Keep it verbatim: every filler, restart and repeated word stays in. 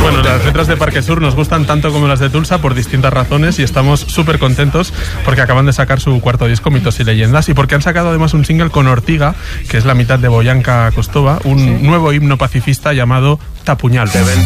Bueno, las letras de Parque Sur nos gustan tanto como las de Tulsa por distintas razones y estamos súper contentos porque acaban de sacar su cuarto disco, Mitos y Leyendas, y porque han sacado además un single con Ortiga, que es la mitad de Boyanka Kostova, un sí. nuevo himno pacifista llamado Tapuñal.